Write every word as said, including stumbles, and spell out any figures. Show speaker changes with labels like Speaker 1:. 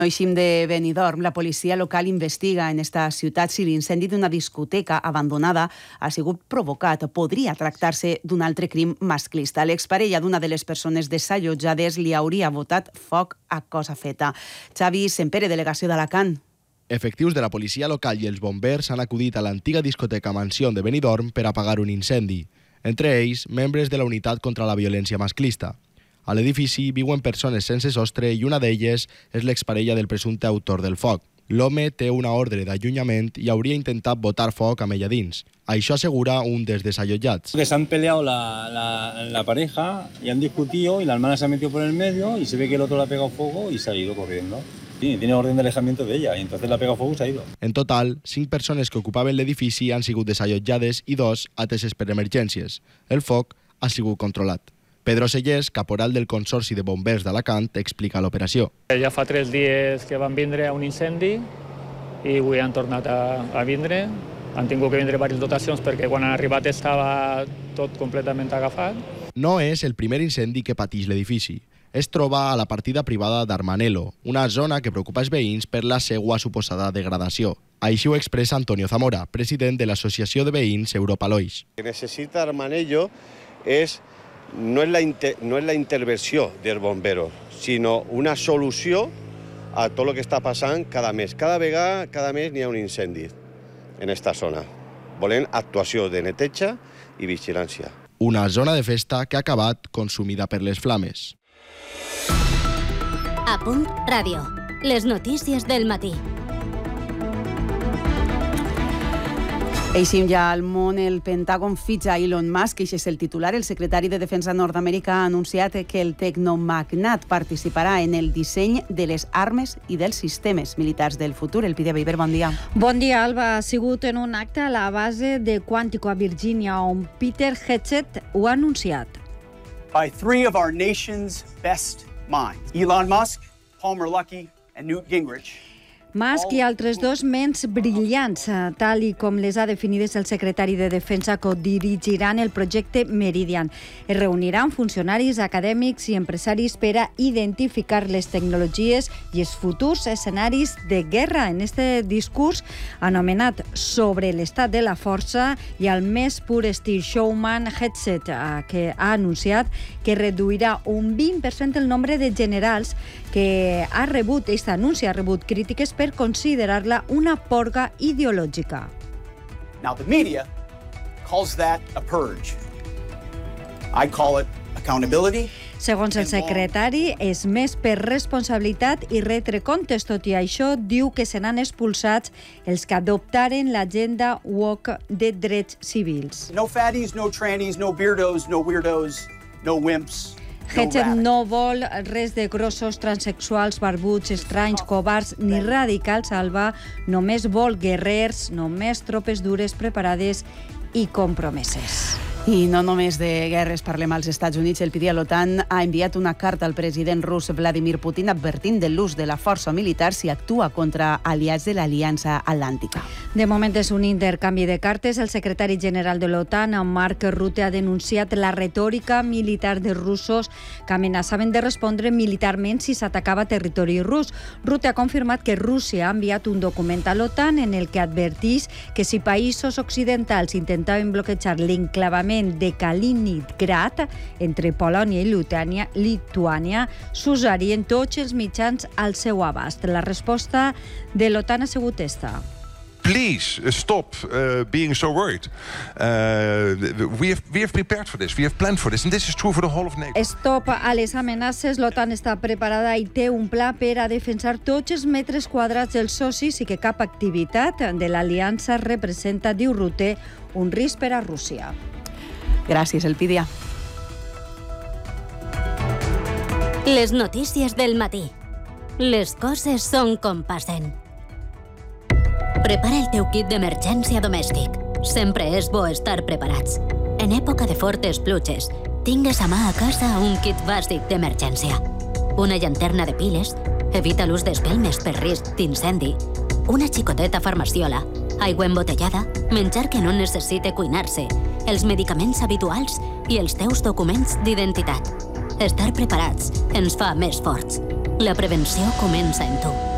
Speaker 1: No eixim de Benidorm. La policia local investiga en esta ciutat si l'incendi d'una discoteca abandonada ha sigut provocat. Podria tractar-se d'un altre crim masclista. L'exparella d'una de les persones desallotjades li hauria botat foc a cosa feta. Xavi Sempere, delegació d'Alacant.
Speaker 2: Efectius de la policia local i els bombers han acudit a l'antiga discoteca Mansió de Benidorm per apagar un incendi. Entre ells, membres de la unitat contra la violència masclista. A l'edifici viuen persones sense sostre i una d'elles és l'exparella del presumpte autor del foc. L'home té una ordre d'allunyament i hauria intentat botar foc amb ella dins. Això assegura un dels desallotjats.
Speaker 3: Que se han peleado la, la, la pareja y han discutido y la hermana se ha metido por el medio y se ve que el otro le ha pegado fuego y se ha ido corriendo. Sí, tiene orden de alejamiento de ella y entonces le ha pegado fuego y se ha ido.
Speaker 2: En total, cinc persones que ocupaven l'edifici han sigut desallotjades i dos ateses per emergències. El foc ha sigut controlat. Pedro Sellers, caporal del Consorci de Bombers d'Alacant, explica l'operació.
Speaker 4: Ja fa tres dies que van vindre a un incendi i avui han tornat a, a vindre. Han tingut que vindre diverses dotacions perquè quan han arribat estava tot completament agafat.
Speaker 2: No és el primer incendi que pateix l'edifici. Es troba a la partida privada d'Armanelo, una zona que preocupa els veïns per la seva suposada degradació. Així ho expressa Antonio Zamora, president de l'Associació de Veïns Europa Loix.
Speaker 5: Lo que necesita Armanello es no es la inter, no es la intervenció dels bomberos, sinó una solució a tot el que està passant cada mes. Cada vegada, cada mes n'hi ha un incendi en esta zona. Volem actuació de neteja i vigilància.
Speaker 2: Una zona de festa que ha acabat consumida per les flames.
Speaker 6: A Punt Ràdio. Les notícies del matí.
Speaker 1: Eixim ja al món. El Pentàgon fitxa Elon Musk, que és el titular. El secretari de Defensa nord-americà ha anunciat que el tecnomagnat participarà en el disseny de les armes i dels sistemes militars del futur. El Pide Beiber, bon dia.
Speaker 7: Bon dia, Alba. Ha sigut en un acte a la base de Quantico a Virgínia, on Peter Hegseth ho ha anunciat.
Speaker 8: By three of our nation's best minds, Elon Musk, Palmer Luckey and Newt Gingrich.
Speaker 7: Musk i altres dos ments brillants, tal i com les ha definides el secretari de Defensa, que dirigiran el projecte Meridian. Es reuniran funcionaris, acadèmics i empresaris per a identificar les tecnologies i els futurs escenaris de guerra. En este discurs, anomenat Sobre l'estat de la força, i al més pur estil showman, Hegseth, que ha anunciat que reduirà un vint per cent el nombre de generals que ha rebut, aquest anunci ha rebut crítiques per considerar-la una porga ideològica.
Speaker 8: Now the media calls that a purge. I call it accountability.
Speaker 7: Segons el secretari, és més per responsabilitat i retre comptes. Tot i això, diu que se n'han expulsats els que adoptaren l'agenda woke de drets civils.
Speaker 8: No fatties, no trannies, no beardos, no weirdos, no wimps.
Speaker 7: Hegseth no vol res de grossos, transexuals, barbuts, estranys, covards ni radicals, Alba. Només vol guerrers, només tropes dures, preparades i compromeses.
Speaker 1: I no només de guerres parlem als Estats Units. El P D a l'OTAN ha enviat una carta al president rus Vladimir Putin advertint de l'ús de la força militar si actua contra aliats de l'Aliança Atlàntica.
Speaker 7: De moment és un intercanvi de cartes. El secretari general de l'OTAN, Mark Rutte, ha denunciat la retòrica militar dels russos que amenaçaven de respondre militarment si s'atacava territori rus. Rutte ha confirmat que Rússia ha enviat un document a l'OTAN en el que advertís que si països occidentals intentaven bloquejar l'enclavament de Kaliningrad entre Polònia i Lituània, Lituània s'usarien tots els mitjans al seu abast. La resposta de l'OTAN ha sigut esta.
Speaker 9: Please stop uh, being so worried. Uh, we have we have prepared for this. We have planned for this, and this is true for the whole of NATO.
Speaker 7: Stop a les amenaces. L'OTAN està preparada i té un pla per a defensar tots els metres quadrats dels socis i que cap activitat de l'aliança representa, diu Rutte, un risc per a Rússia.
Speaker 1: Gràcies, Elpídia.
Speaker 6: Les notícies del matí. Les coses són com passen. Prepara el teu kit d'emergència domèstic. Sempre és bo estar preparats. En època de fortes pluges, tingues a mà a casa un kit bàsic d'emergència. Una llanterna de piles, evita l'ús d'espelmes per risc d'incendi, una xicoteta farmaciola, aigua embotellada, menjar que no necessite cuinar-se, els medicaments habituals i els teus documents d'identitat. Estar preparats ens fa més forts. La prevenció comença en tu.